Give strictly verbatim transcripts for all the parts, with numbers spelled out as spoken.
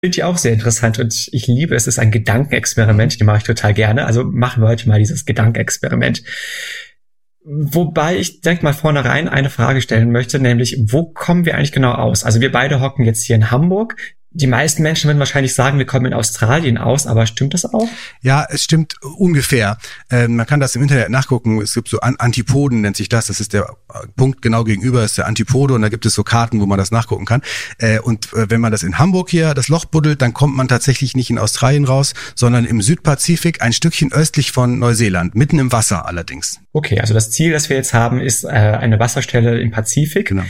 Finde ich auch sehr interessant und ich liebe es. Es ist ein Gedankenexperiment, den mache ich total gerne. Also machen wir heute mal dieses Gedankenexperiment. Wobei ich direkt mal vornherein eine Frage stellen möchte, nämlich, wo kommen wir eigentlich genau aus? Also wir beide hocken jetzt hier in Hamburg. Die meisten Menschen würden wahrscheinlich sagen, wir kommen in Australien aus, aber stimmt das auch? Ja, es stimmt ungefähr. Äh, man kann das im Internet nachgucken. Es gibt so An- Antipoden, nennt sich das. Das ist der Punkt genau gegenüber, ist der Antipode und da gibt es so Karten, wo man das nachgucken kann. Äh, und äh, wenn man das in Hamburg hier, das Loch buddelt, dann kommt man tatsächlich nicht in Australien raus, sondern im Südpazifik, ein Stückchen östlich von Neuseeland, mitten im Wasser allerdings. Okay, also das Ziel, das wir jetzt haben, ist äh, eine Wasserstelle im Pazifik. Genau.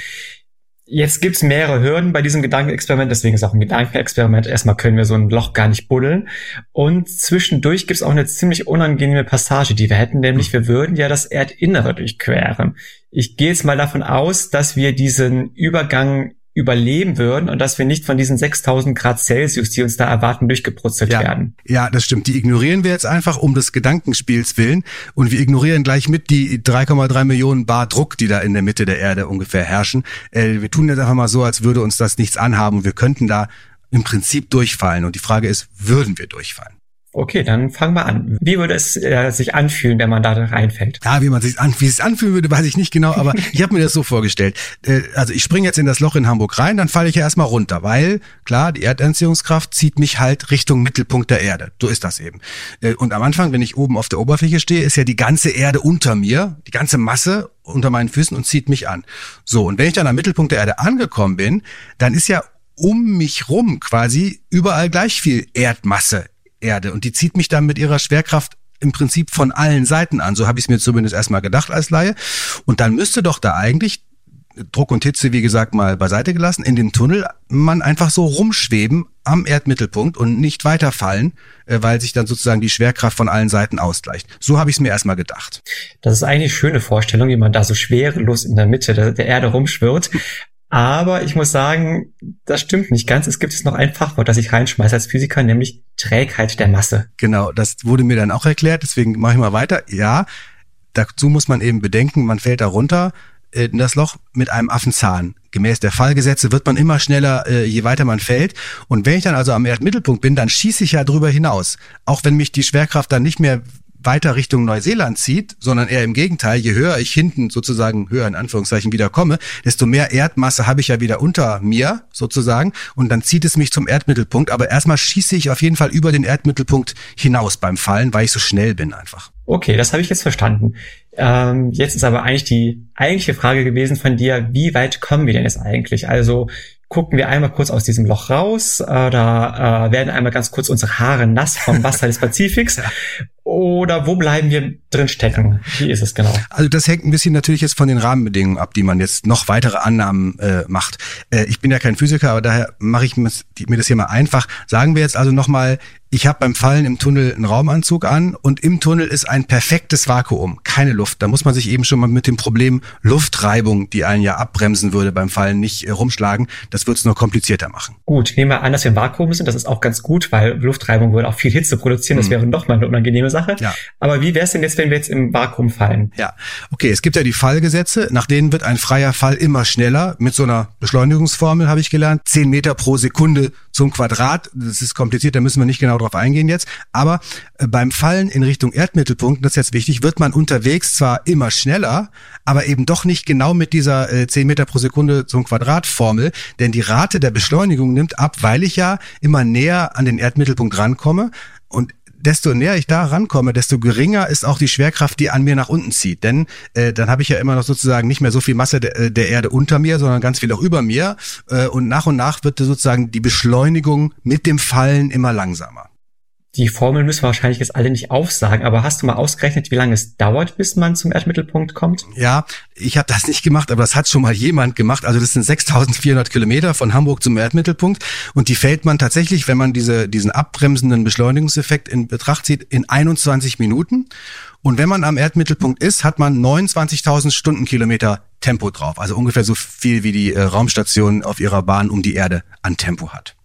Jetzt gibt's mehrere Hürden bei diesem Gedankenexperiment, deswegen ist auch ein Gedankenexperiment. Erstmal können wir so ein Loch gar nicht buddeln. Und zwischendurch gibt's auch eine ziemlich unangenehme Passage, die wir hätten, nämlich wir würden ja das Erdinnere durchqueren. Ich gehe jetzt mal davon aus, dass wir diesen Übergang überleben würden und dass wir nicht von diesen sechstausend Grad Celsius, die uns da erwarten, durchgebrutzelt ja, werden. Ja, das stimmt. Die ignorieren wir jetzt einfach um des Gedankenspiels willen und wir ignorieren gleich mit die drei Komma drei Millionen Bar Druck, die da in der Mitte der Erde ungefähr herrschen. Äh, wir tun jetzt einfach mal so, als würde uns das nichts anhaben und wir könnten da im Prinzip durchfallen. Und die Frage ist, würden wir durchfallen? Okay, dann fangen wir an. Wie würde es äh, sich anfühlen, wenn man da reinfällt? Ja, wie man sich an, wie es sich anfühlen würde, weiß ich nicht genau, aber ich habe mir das so vorgestellt. Äh, also ich springe jetzt in das Loch in Hamburg rein, dann falle ich ja erstmal runter, weil, klar, die Erdanziehungskraft zieht mich halt Richtung Mittelpunkt der Erde. So ist das eben. Äh, und am Anfang, wenn ich oben auf der Oberfläche stehe, ist ja die ganze Erde unter mir, die ganze Masse unter meinen Füßen und zieht mich an. So, und wenn ich dann am Mittelpunkt der Erde angekommen bin, dann ist ja um mich rum quasi überall gleich viel Erdmasse. Erde und die zieht mich dann mit ihrer Schwerkraft im Prinzip von allen Seiten an. So habe ich es mir zumindest erstmal gedacht als Laie. Und dann müsste doch da eigentlich, Druck und Hitze, wie gesagt, mal beiseite gelassen, in dem Tunnel man einfach so rumschweben am Erdmittelpunkt und nicht weiterfallen, weil sich dann sozusagen die Schwerkraft von allen Seiten ausgleicht. So habe ich es mir erstmal gedacht. Das ist eigentlich eine schöne Vorstellung, wie man da so schwerelos in der Mitte der, der Erde rumschwirrt. Aber ich muss sagen, das stimmt nicht ganz. Es gibt jetzt noch ein Fachwort, das ich reinschmeiße als Physiker, nämlich Trägheit der Masse. Genau, das wurde mir dann auch erklärt, deswegen mache ich mal weiter. Ja, dazu muss man eben bedenken, man fällt da runter in das Loch mit einem Affenzahn. Gemäß der Fallgesetze wird man immer schneller, je weiter man fällt. Und wenn ich dann also am Erdmittelpunkt bin, dann schieße ich ja drüber hinaus. Auch wenn mich die Schwerkraft dann nicht mehr weiter Richtung Neuseeland zieht, sondern eher im Gegenteil, je höher ich hinten sozusagen, höher in Anführungszeichen wieder komme, desto mehr Erdmasse habe ich ja wieder unter mir sozusagen und dann zieht es mich zum Erdmittelpunkt, aber erstmal schieße ich auf jeden Fall über den Erdmittelpunkt hinaus beim Fallen, weil ich so schnell bin einfach. Okay, das habe ich jetzt verstanden. Ähm, jetzt ist aber eigentlich die eigentliche Frage gewesen von dir, wie weit kommen wir denn jetzt eigentlich? Also gucken wir einmal kurz aus diesem Loch raus oder äh, werden einmal ganz kurz unsere Haare nass vom Wasser des Pazifiks ja. Oder wo bleiben wir drin stecken? Wie ist es genau? Also das hängt ein bisschen natürlich jetzt von den Rahmenbedingungen ab, die man jetzt noch weitere Annahmen äh, macht. Äh, ich bin ja kein Physiker, aber daher mache ich mir das hier mal einfach. Sagen wir jetzt also nochmal, ich habe beim Fallen im Tunnel einen Raumanzug an und im Tunnel ist ein perfektes Vakuum, keine Luft. Da muss man sich eben schon mal mit dem Problem Luftreibung, die einen ja abbremsen würde beim Fallen, nicht äh, rumschlagen. Das wird es nur komplizierter machen. Gut, nehmen wir an, dass wir im Vakuum sind. Das ist auch ganz gut, weil Luftreibung würde auch viel Hitze produzieren. Das hm. wäre noch mal eine unangenehme Sache. Ja. Aber wie wäre es denn jetzt, wenn wir jetzt im Vakuum fallen? Ja, okay, es gibt ja die Fallgesetze, nach denen wird ein freier Fall immer schneller. Mit so einer Beschleunigungsformel habe ich gelernt, zehn Meter pro Sekunde zum Quadrat. Das ist kompliziert, da müssen wir nicht genau drauf eingehen jetzt. Aber äh, beim Fallen in Richtung Erdmittelpunkt, das ist jetzt wichtig, wird man unterwegs zwar immer schneller, aber eben doch nicht genau mit dieser äh, zehn Meter pro Sekunde zum Quadrat Formel, denn die Rate der Beschleunigung nimmt ab, weil ich ja immer näher an den Erdmittelpunkt rankomme und desto näher ich da rankomme, desto geringer ist auch die Schwerkraft, die an mir nach unten zieht. Denn äh, dann habe ich ja immer noch sozusagen nicht mehr so viel Masse de, der Erde unter mir, sondern ganz viel auch über mir. Äh, und nach und nach wird sozusagen die Beschleunigung mit dem Fallen immer langsamer. Die Formel müssen wir wahrscheinlich jetzt alle nicht aufsagen, aber hast du mal ausgerechnet, wie lange es dauert, bis man zum Erdmittelpunkt kommt? Ja, ich habe das nicht gemacht, aber das hat schon mal jemand gemacht. Also das sind sechstausendvierhundert Kilometer von Hamburg zum Erdmittelpunkt und die fällt man tatsächlich, wenn man diese diesen abbremsenden Beschleunigungseffekt in Betracht zieht, in einundzwanzig Minuten. Und wenn man am Erdmittelpunkt ist, hat man neunundzwanzigtausend Stundenkilometer Tempo drauf. Also ungefähr so viel, wie die äh, Raumstation auf ihrer Bahn um die Erde an Tempo hat.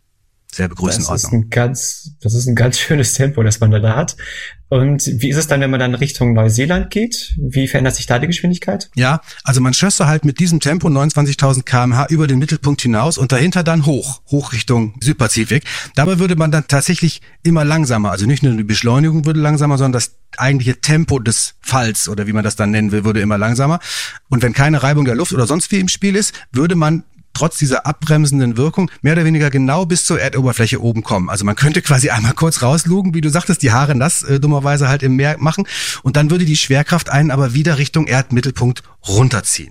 Selbe Größenordnung. Das ist ein ganz, das ist ein ganz schönes Tempo, das man da hat. Und wie ist es dann, wenn man dann Richtung Neuseeland geht? Wie verändert sich da die Geschwindigkeit? Ja, also man schösse halt mit diesem Tempo neunundzwanzigtausend Kilometer pro Stunde über den Mittelpunkt hinaus und dahinter dann hoch, hoch Richtung Südpazifik. Dabei würde man dann tatsächlich immer langsamer, also nicht nur die Beschleunigung würde langsamer, sondern das eigentliche Tempo des Falls oder wie man das dann nennen will, würde immer langsamer. Und wenn keine Reibung der Luft oder sonst wie im Spiel ist, würde man trotz dieser abbremsenden Wirkung mehr oder weniger genau bis zur Erdoberfläche oben kommen. Also man könnte quasi einmal kurz rauslugen, wie du sagtest, die Haare nass äh, dummerweise halt im Meer machen und dann würde die Schwerkraft einen aber wieder Richtung Erdmittelpunkt runterziehen.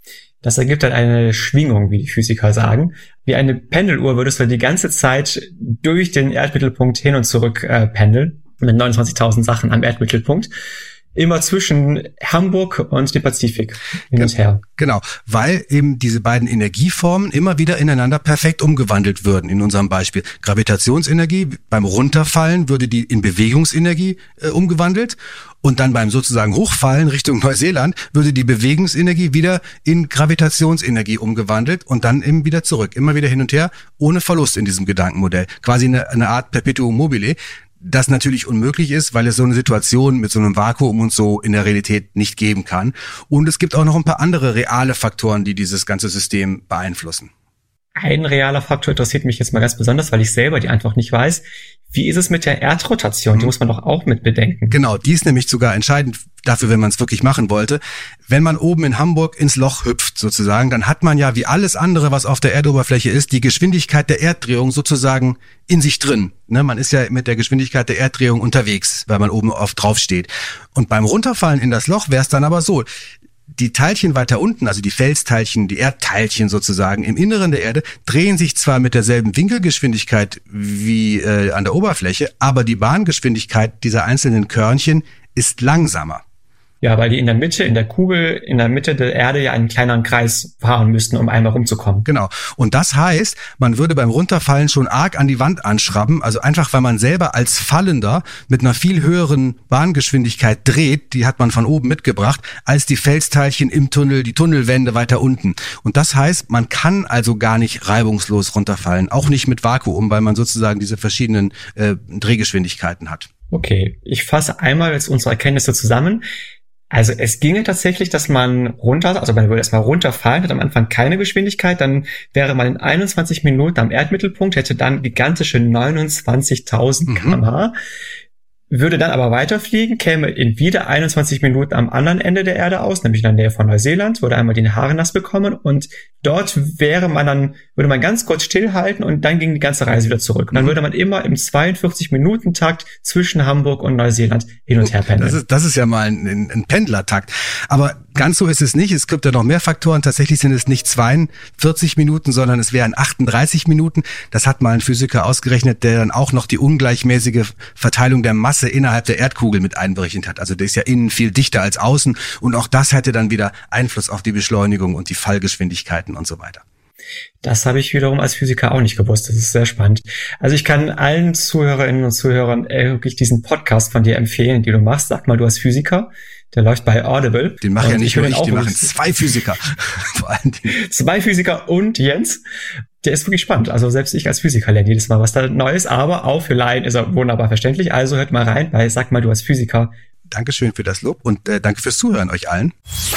Das ergibt dann eine Schwingung, wie die Physiker sagen. Wie eine Pendeluhr würdest du die ganze Zeit durch den Erdmittelpunkt hin und zurück äh, pendeln, mit neunundzwanzigtausend Sachen am Erdmittelpunkt. Immer zwischen Hamburg und dem Pazifik hin und her. Genau, weil eben diese beiden Energieformen immer wieder ineinander perfekt umgewandelt würden. In unserem Beispiel Gravitationsenergie, beim Runterfallen würde die in Bewegungsenergie äh, umgewandelt und dann beim sozusagen Hochfallen Richtung Neuseeland würde die Bewegungsenergie wieder in Gravitationsenergie umgewandelt und dann eben wieder zurück, immer wieder hin und her, ohne Verlust in diesem Gedankenmodell. Quasi eine, eine Art Perpetuum mobile. Das natürlich unmöglich ist, weil es so eine Situation mit so einem Vakuum und so in der Realität nicht geben kann. Und es gibt auch noch ein paar andere reale Faktoren, die dieses ganze System beeinflussen. Ein realer Faktor interessiert mich jetzt mal ganz besonders, weil ich selber die Antwort nicht weiß. Wie ist es mit der Erdrotation? Die muss man doch auch mit bedenken. Genau, die ist nämlich sogar entscheidend dafür, wenn man es wirklich machen wollte. Wenn man oben in Hamburg ins Loch hüpft sozusagen, dann hat man ja wie alles andere, was auf der Erdoberfläche ist, die Geschwindigkeit der Erddrehung sozusagen in sich drin. Ne, man ist ja mit der Geschwindigkeit der Erddrehung unterwegs, weil man oben oft drauf steht. Und beim Runterfallen in das Loch wäre es dann aber so, die Teilchen weiter unten, also die Felsteilchen, die Erdteilchen sozusagen im Inneren der Erde, drehen sich zwar mit derselben Winkelgeschwindigkeit wie äh, an der Oberfläche, aber die Bahngeschwindigkeit dieser einzelnen Körnchen ist langsamer. Ja, weil die in der Mitte, in der Kugel, in der Mitte der Erde ja einen kleineren Kreis fahren müssten, um einmal rumzukommen. Genau. Und das heißt, man würde beim Runterfallen schon arg an die Wand anschrauben, also einfach, weil man selber als Fallender mit einer viel höheren Bahngeschwindigkeit dreht, die hat man von oben mitgebracht, als die Felsteilchen im Tunnel, die Tunnelwände weiter unten. Und das heißt, man kann also gar nicht reibungslos runterfallen, auch nicht mit Vakuum, weil man sozusagen diese verschiedenen äh, Drehgeschwindigkeiten hat. Okay, ich fasse einmal jetzt unsere Erkenntnisse zusammen. Also es ginge tatsächlich, dass man runter, also man würde erstmal runterfallen, hat am Anfang keine Geschwindigkeit, dann wäre man in einundzwanzig Minuten am Erdmittelpunkt, hätte dann gigantische neunundzwanzigtausend Kilometer pro Stunde, würde dann aber weiterfliegen, käme in wieder einundzwanzig Minuten am anderen Ende der Erde aus, nämlich in der Nähe von Neuseeland, würde einmal die Haare nass bekommen und dort wäre man dann, würde man ganz kurz stillhalten und dann ging die ganze Reise wieder zurück. Und dann würde man immer im zweiundvierzig-Minuten-Takt zwischen Hamburg und Neuseeland hin und her pendeln. Das ist, das ist ja mal ein, ein Pendlertakt. Aber ganz so ist es nicht. Es gibt ja noch mehr Faktoren. Tatsächlich sind es nicht zweiundvierzig Minuten, sondern es wären achtunddreißig Minuten. Das hat mal ein Physiker ausgerechnet, der dann auch noch die ungleichmäßige Verteilung der Masse innerhalb der Erdkugel mit einberechnet hat. Also der ist ja innen viel dichter als außen und auch das hätte dann wieder Einfluss auf die Beschleunigung und die Fallgeschwindigkeiten und so weiter. Das habe ich wiederum als Physiker auch nicht gewusst. Das ist sehr spannend. Also ich kann allen Zuhörerinnen und Zuhörern wirklich diesen Podcast von dir empfehlen, den du machst. Sag mal, du als Physiker. Der läuft bei Audible. Den machen ja nicht nur ich, die machen zwei Physiker. Vor allen Dingen. Zwei Physiker und Jens. Der ist wirklich spannend. Also selbst ich als Physiker lerne jedes Mal was da Neues, aber auch für Laien ist er wunderbar verständlich. Also hört mal rein bei Sag mal, du als Physiker. Dankeschön für das Lob und äh, danke fürs Zuhören euch allen.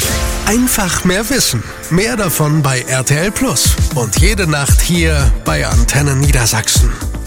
Einfach mehr wissen. Mehr davon bei R T L Plus. Und jede Nacht hier bei Antenne Niedersachsen.